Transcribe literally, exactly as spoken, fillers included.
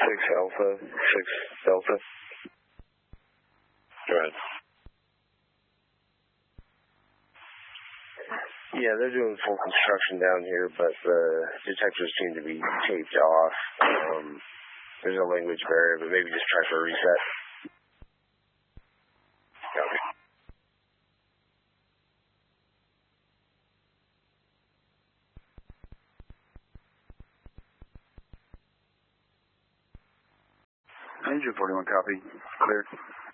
six Alpha, six Delta. Go ahead. Yeah, they're doing full construction down here, but the detectors seem to be taped off. Um, there's a language barrier, but maybe just try for a reset. Copy. Engine forty-one, copy. Clear.